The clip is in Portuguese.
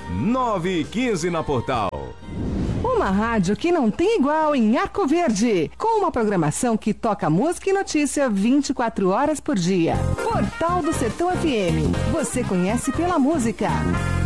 9h15 na Portal. Uma rádio que não tem igual em Arco Verde, com uma programação que toca música e notícia 24 horas por dia. Portal do Sertão FM. Você conhece pela música.